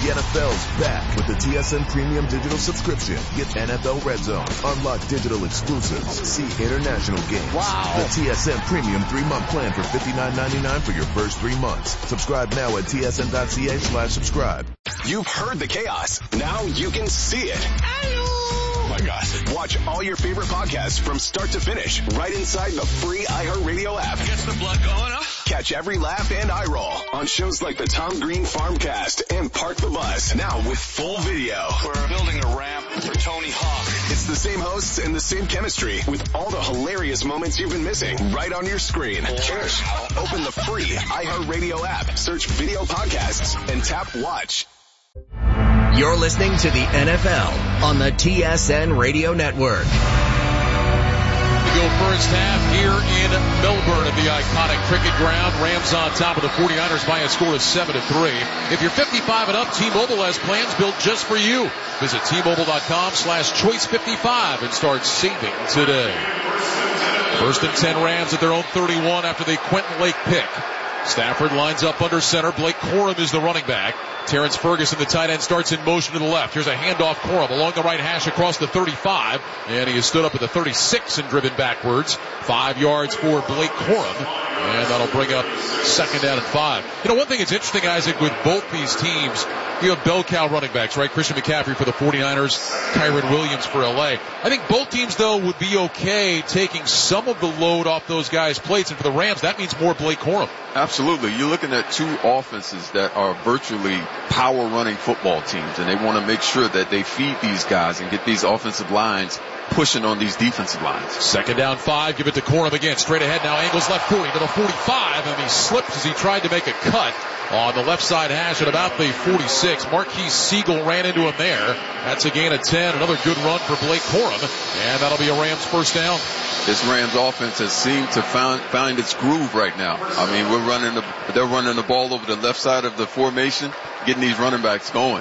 The NFL's back with the TSN Premium Digital subscription. Get NFL Red Zone, unlock digital exclusives, see international games. Wow. The TSN Premium 3-month plan for $59.99 for your first 3 months. Subscribe now at tsn.ca/subscribe. You've heard the chaos. Now you can see it. Oh my gosh. Watch all your favorite podcasts from start to finish right inside the free iHeartRadio app. Gets the blood going, huh? Catch every laugh and eye roll on shows like the Tom Green Farmcast and Park the Bus. Now with full video. We're building a ramp for Tony Hawk. It's the same hosts and the same chemistry with all the hilarious moments you've been missing right on your screen. Cheers. Open the free iHeartRadio app, search video podcasts, and tap watch. You're listening to the NFL on the TSN Radio Network. We go first half here in Melbourne at the iconic cricket ground. Rams on top of the 49ers by a score of 7-3. If you're 55 and up, T-Mobile has plans built just for you. Visit T-Mobile.com/choice55 and start saving today. First and 10 Rams at their own 31 after the Quentin Lake pick. Stafford lines up under center. Blake Corum is the running back. Terrence Ferguson, the tight end, starts in motion to the left. Here's a handoff. Corum along the right hash across the 35. And he has stood up at the 36 and driven backwards. 5 yards for Blake Corum. And that'll bring up second down and 5. You know, one thing that's interesting, Isaac, with both these teams, you have bell cow running backs, right? Christian McCaffrey for the 49ers, Kyren Williams for LA. I think both teams, though, would be okay taking some of the load off those guys' plates. And for the Rams, that means more Blake Corum. Absolutely. You're looking at two offenses that are virtually power running football teams, and they want to make sure that they feed these guys and get these offensive lines pushing on these defensive lines. Second down 5, give it to Corum again, straight ahead now, angles left 40 to the 45, and he slipped as he tried to make a cut on the left side hash at about the 46. Marquise Siegel ran into him there. That's a gain of 10, another good run for Blake Corum, and that'll be a Rams first down. This Rams offense has seemed to find its groove right now. I mean, they're running the ball over the left side of the formation, getting these running backs going.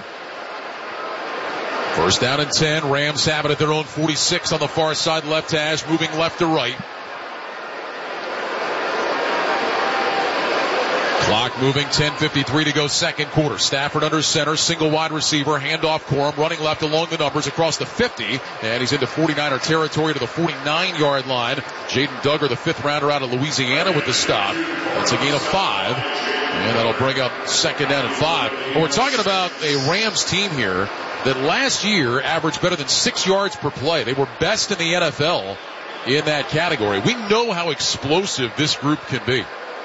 First down and 10. Rams have it at their own 46 on the far side left hash, moving left to right. Clock moving, 10:53 to go, second quarter. Stafford under center, single wide receiver, handoff Corum, running left along the numbers across the 50, and he's into 49er territory to the 49-yard line. Jaden Duggar, the 5th rounder out of Louisiana, with the stop. That's a gain of 5, and that'll bring up second down and 5. But we're talking about a Rams team here that last year averaged better than 6 yards per play. They were best in the NFL in that category. We know how explosive this group can be.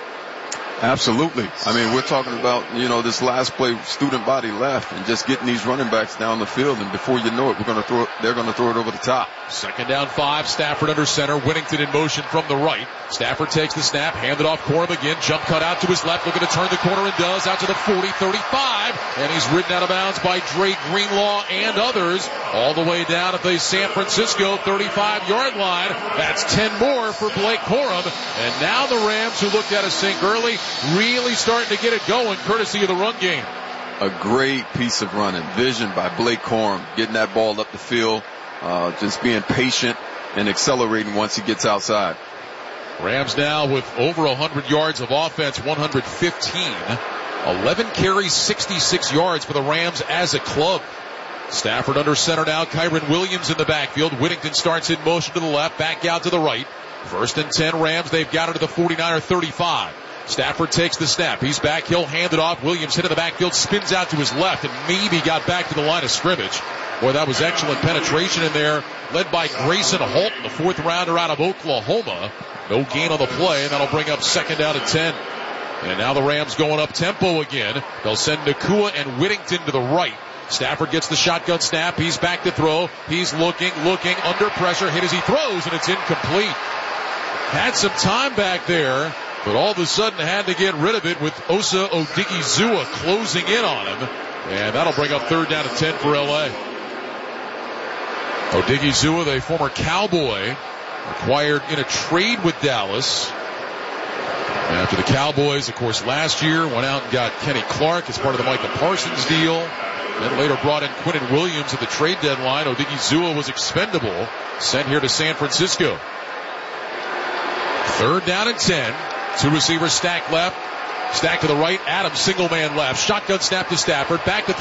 Absolutely. I mean, we're talking about, this last play, student body left and just getting these running backs down the field. And before you know it, they're going to throw it over the top. Second down 5, Stafford under center, Whittington in motion from the right. Stafford takes the snap, handed off Corum again, jump cut out to his left, looking to turn the corner and does, out to the 40, 35, and he's ridden out of bounds by Dre Greenlaw and others, all the way down at the San Francisco 35-yard line. That's 10 more for Blake Corum, and now the Rams, who looked at a sink early, really starting to get it going, courtesy of the run game. A great piece of running, vision by Blake Corum, getting that ball up the field, just being patient and accelerating once he gets outside. Rams now with over 100 yards of offense, 115. 11 carries, 66 yards for the Rams as a club. Stafford under center now, Kyren Williams in the backfield. Whittington starts in motion to the left, back out to the right. First and 10 Rams, they've got it to the 49er 35. Stafford takes the snap. He's back. He'll hand it off. Williams hit in the backfield, spins out to his left, and maybe got back to the line of scrimmage. Boy, that was excellent penetration in there, led by Grayson Holton, the 4th rounder out of Oklahoma. No gain on the play, and that'll bring up second down and 10. And now the Rams going up tempo again. They'll send Nakua and Whittington to the right. Stafford gets the shotgun snap. He's back to throw. He's looking, under pressure. Hit as he throws, and it's incomplete. Had some time back there, but all of a sudden had to get rid of it with Osa Odigizua closing in on him. And that'll bring up third down and 10 for LA. Odigizua, the former Cowboy, acquired in a trade with Dallas. After the Cowboys, of course, last year went out and got Kenny Clark as part of the Micah Parsons deal. Then later brought in Quentin Williams at the trade deadline. Odigizua was expendable, sent here to San Francisco. Third down and 10. 2 receivers stacked left, stacked to the right. Adams single man left. Shotgun snap to Stafford. Back to